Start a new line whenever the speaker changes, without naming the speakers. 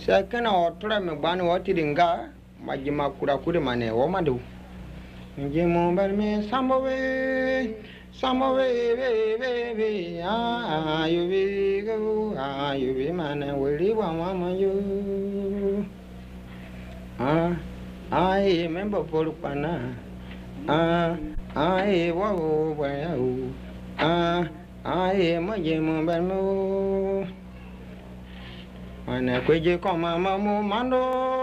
Second or tram ban what it in ga, Majima Kura Kudamane, Womadu. Jimo Berme, some away, ah, you will go, ah, you be man, and will leave one mamma you. Ah, I remember Polupana. Ah, I wow, wow, ah, I am a Jimo Bermo. And a quaje come, mamma, mando.